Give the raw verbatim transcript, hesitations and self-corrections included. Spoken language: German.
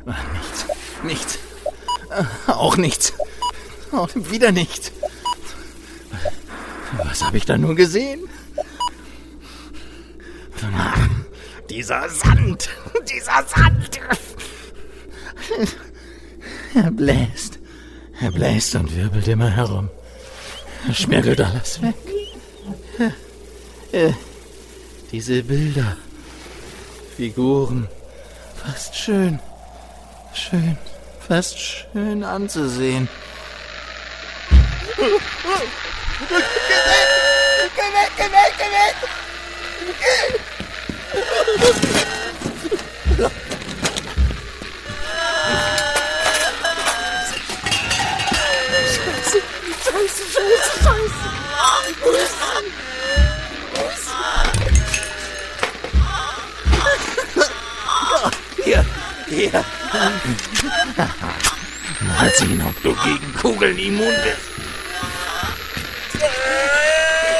Nichts, nichts, auch nichts, auch wieder nichts. Was habe ich da nur gesehen? Dieser Sand, dieser Sand. Er bläst, er bläst und wirbelt immer herum. Er schmirgelt alles weg. Äh, diese Bilder, Figuren, fast schön, schön, fast schön anzusehen. Geh weg, geh weg, geh weg, geh weg! Geh! Scheiße, Scheiße, Scheiße, Scheiße! Wo ist er? Wo ist er? Hier, hier! Mal sehen, ob du gegen Kugeln immun bist.